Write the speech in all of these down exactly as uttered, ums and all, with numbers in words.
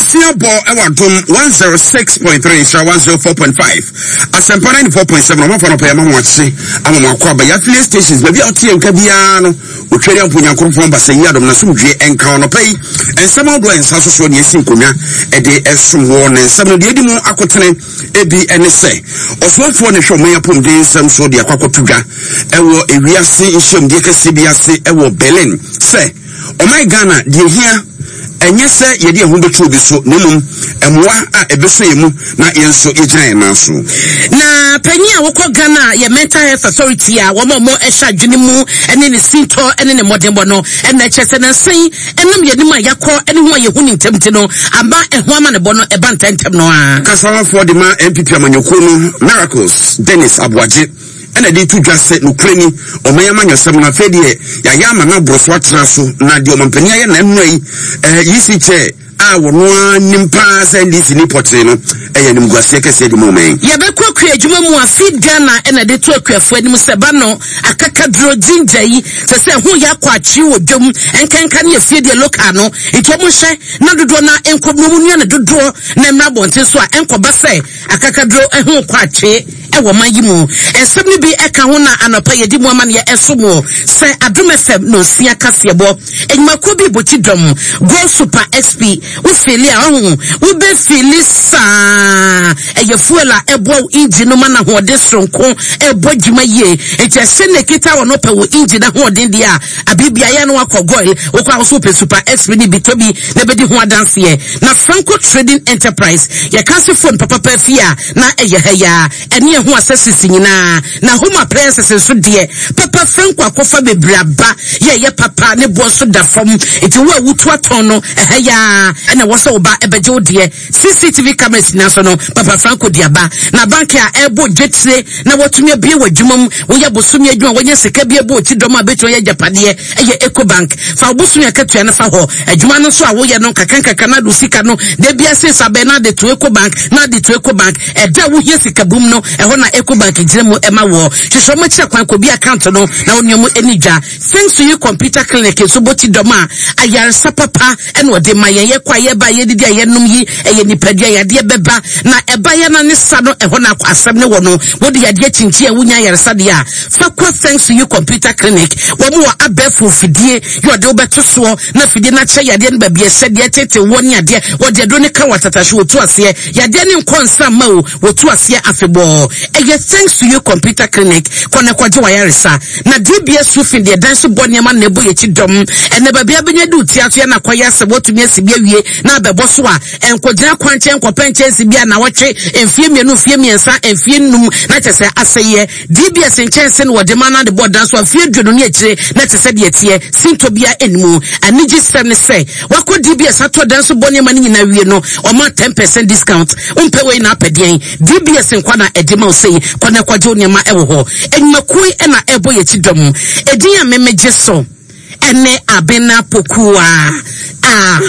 Asia Bo Ewadum one oh six point three, one oh four point five. Asempa ninety-four point seven, I'm for no pay, I'm watching. I'm on Kwaba. Your affiliate stations, maybe out here in Kabiano, we trade up when you come from Basayadum, Nasumji, and Kawana Pay, and some of the Sasso Yasinkunya, a day as some warning, some of the Edimu Aquatane, A B N S A. Of one for the show, may upon days, some so the Aquatuga, Ewo, Eriasi, Isham, Dika C B S, Ewo, Berlin. Say, oh my Ghana, do you hear? And yes, sir, ye dear Humber Truby so Nilum and Wa a Besemu, not yen so Ejan Masu. Na Penya Woko Ghana, your mental health authority, one more Esha Junimu, and then the Sinto, and then the Modern Bono, and the Chess and Say, and then Yadima Yako, anyone you're winning Temptino, and Ba and Huaman Bono, a Bantantamnoa. Casala for the man M P P Manyokuno, Miracles, Dennis Abwaji. And I did to just say no claiming or my man your seminar fedi Yayama na broswatraso na dio mampenia na nwei eh yisi che a wono nimpa send this ni poteno eh nim gwase kese di moment ye be kwakwa adwuma mu afid Ghana na de to akwafo anim seba no akakadro ginger yi se se ho ya kwachi wodwom enkanka ne afid local no itomo hye na dodo na enkomo mu na dodo na mrabonte so a enkoba se akakadro eho kwachi ewo manyimu ensem ni bi eka ho na anopa yedi mu amane ya esomo se adom fm no sia kasebo enmako bi bochi dom go super xp wo feli a ho wo be feli sa eye fuela ebo engine ma na ho de sonko ebo jima ye eti ase ne kita wo no pe wo engine na ho de dia abibia ya no akogoil wo kwa super super xp ni bitobi na bedi ho adanse ye na Franco Trading Enterprise ya kasi phone papa pa fia na eye heya eni ho asesisi nyina na home appliances so de papa Franco akofa bebraba ye ye papa ne bo so da fam eti wo awutu aton no heya ena wo so ba ebeje wo de C C T V cameras na so no papa Franco diaba na bank a ebo jetire na wotumi bie wadwumam wo ye bosumi adwuma wo ye sika bie bo ti dom abeto ye japade eye Eco Bank fa bosumi akatua na fa ho adwuma no so a wo ye no kakanka kana do sika no de bia se sabe na de to Eco Bank na de to Eco Bank e da wo ye sika bum no e ho na Eco Bank jiremu ema wo hwehwe mo kire kwan ko bi account no na onyomu enidwa thanks to you computer clinic so boti doma ayarsa papa ene ode maye kwa ye ba ye didi ayenum yi eye nipadua ya de beba na eba ye na ne sa no e ho na asem ne wo no wodi ya de chinchi a wunya yarsa de a fa kwa thanks to you computer clinic wo mo abefu fidie yo de obeto so na fidie na che ya de ne ba bia se de tete woni ade wo de do ne ka watatahwe wotu ase ya de ne nkonsa ma wo wotu ase afebo eye thanks to you computer clinic kone kwaje wa yarsa na D B S rufin de dance boni ma na bo ye chi dom ene ba bia benya du tiato na kwaya se wotumi asibia wie na abebo so a enkodina kwanche enkopenche asibia na wotwe enfie mienu enfie miensa enfie num na tese aseye D B S enchense no de ma na de board dance afie dwono ne akire na tese de etie sintobia enimu anigi sem ne se wako D B S ato dance boni ma nyina wie no o ma ten percent discount umpe we na apedien D B S nkwa na edima osei kone kwaje onyama ewo ho enmakui ena ebo ye chidom edin amemeje so ene abena pokua ah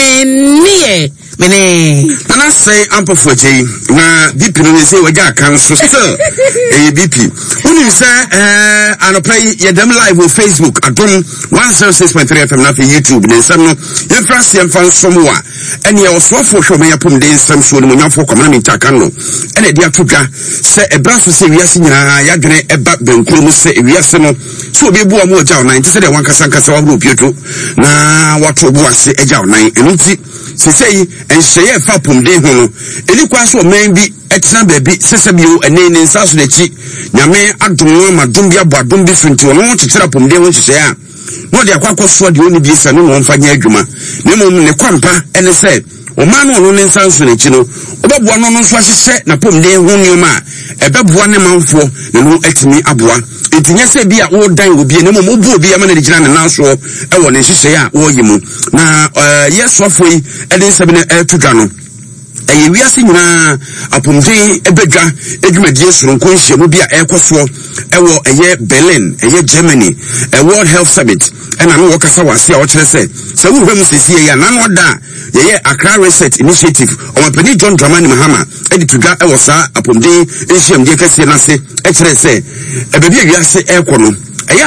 wenie mene ana say ampo foje na B P no say waja kan so still eh B P uni say eh anopai ye dem live on Facebook adom one oh six point three F M na fi YouTube ne sam no ye frase em fan somwa ene ye osofo hwo me yapom de sam so no nyafo kwama na mi takan no ene dia tudwa se ebraso se wiase nyina ya dwene eba benkuru mu se wiase no so obi bu amu oja onan se de wan kasa kasa wa bro pieto na wato bu ase eja onan enunti se sei enhye fa pomde ho no elikwa so man bi etena baabi sese bio ene ne nsaso de chi nyame adom ma dom bi abo adom bi finti no kyekyera pomde ho hyehyɛ a no de akwakɔ so de oni bi se no no mfa nya adwuma ne mom ne kwampa ene se o man no ne nsaso ne chi no obeboa no no so ahyehyɛ na pomde ho nyoma ebeboa ne manfo ne no etimi aboa etinya se bia wo dan obi ne mom obu obi ama ne gina ne nanso e wo ne hyehyɛ a wo yimu na yesofo yi ede sebe ne etudwa no eye wiase nyina apomde ebedwa edwumadie soronko nhye mu bia ekoso ewo eye Berlin eye Germany a World Health Summit ena no wokasa wase a wo kire se se wo hwem sesie ya na no da yeye Accra Reset Initiative o mapani John Dramani Mahama edi tudwa ewo sa apomde nhye mde kase na se e kire se ebebi wiase ekono